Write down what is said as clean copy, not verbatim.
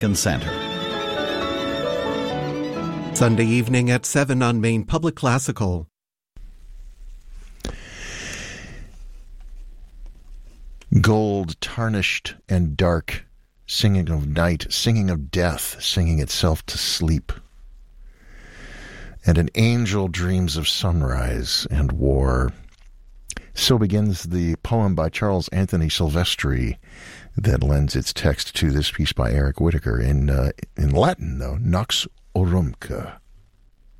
Center. Sunday evening at 7 on Maine Public Classical. Gold, tarnished and dark, singing of night, singing of death, singing itself to sleep. And an angel dreams of sunrise and war. So begins the poem by Charles Anthony Silvestri that lends its text to this piece by Eric Whitacre in Latin, though, Nox Orumque.